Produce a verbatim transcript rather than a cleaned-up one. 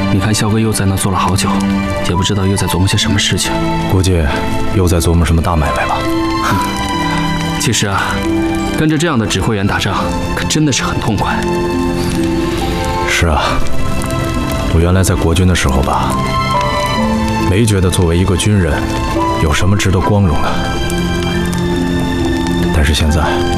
你看萧哥又在那坐了好久，也不知道又在琢磨些什么事情。 估计又在琢磨什么大买卖吧。 其实啊，跟着这样的指挥员打仗，可真的是很痛快。 是啊，我原来在国军的时候吧，没觉得作为一个军人有什么值得光荣的。但是现在，